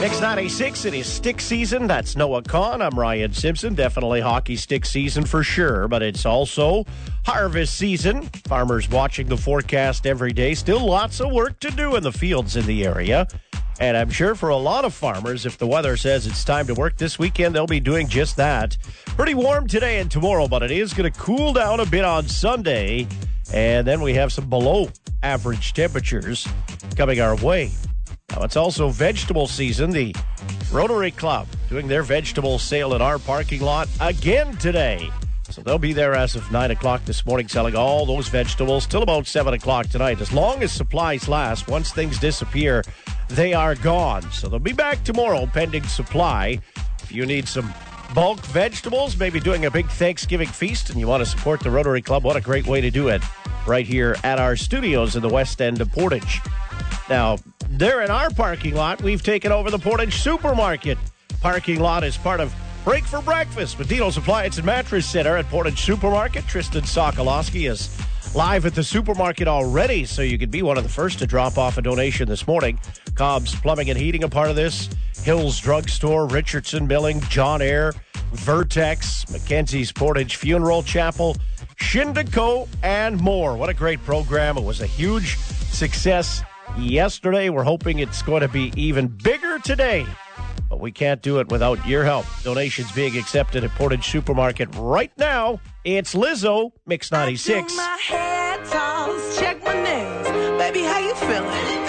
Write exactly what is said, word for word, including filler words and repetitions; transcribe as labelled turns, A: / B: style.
A: Mix ninety-six, it is stick season. That's Noah Kahn. I'm Ryan Simpson. Definitely hockey stick season for sure, but it's also harvest season. Farmers watching the forecast every day. Still lots of work to do in the fields in the area. And I'm sure for a lot of farmers, if the weather says it's time to work this weekend, they'll be doing just that. Pretty warm today and tomorrow, but it is going to cool down a bit on Sunday. And then we have some below average temperatures coming our way. Now, it's also vegetable season. The Rotary Club doing their vegetable sale in our parking lot again today. So they'll be there as of nine o'clock this morning selling all those vegetables till about seven o'clock tonight. As long as supplies last, once things disappear, they are gone. So they'll be back tomorrow pending supply. If you need some bulk vegetables, maybe doing a big Thanksgiving feast and you want to support the Rotary Club, what a great way to do it right here at our studios in the west end of Portage. Now, there in our parking lot, we've taken over the Portage Supermarket. Parking lot is part of Break for Breakfast with Dino's Appliance and Mattress Center at Portage Supermarket. Tristan Sokolowski is live at the supermarket already, so you could be one of the first to drop off a donation this morning. Cobb's Plumbing and Heating, a part of this. Hills Drugstore, Richardson Milling, John Eyre, Vertex, Mackenzie's Portage Funeral Chapel, Shindeco, and more. What a great program. It was a huge success yesterday. We're hoping it's going to be even bigger today, but we can't do it without your help. Donations being accepted at Portage Supermarket right now. It's Lizzo, Mix ninety-six.
B: I do my hair toss, check my nails. Baby, how you feeling?